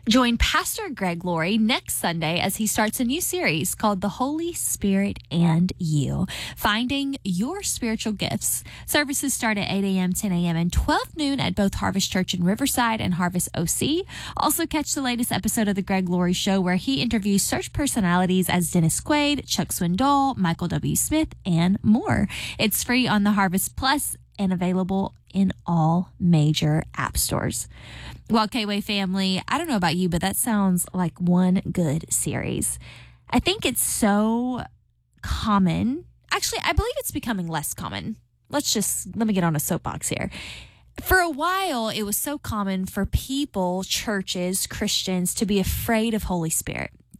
Join Pastor Greg Laurie next Sunday as he starts a new series called The Holy Spirit and You, Finding Your Spiritual Gifts. Services start at 8 a.m., 10 a.m., and 12 noon at both Harvest Church in Riverside and Harvest OC. Also catch the latest episode of The Greg Laurie Show, where he interviews search personalities as Dennis Quaid, Chuck Swindoll, Michael W. Smith, and more. It's free on the Harvest Plus and available in all major app stores. Well, K-Way family, I don't know about you, but that sounds like one good series. I think it's so common. Actually, I believe it's becoming less common. Let me get on a soapbox here. For a while, it was so common for people, churches, Christians to be afraid of Holy Spirit.